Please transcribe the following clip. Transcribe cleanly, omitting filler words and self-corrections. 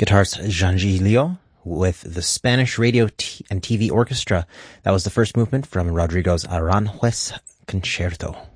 Guitarist Jean Giglio with the Spanish Radio and TV Orchestra. That was the first movement from Rodrigo's Aranjuez Concerto.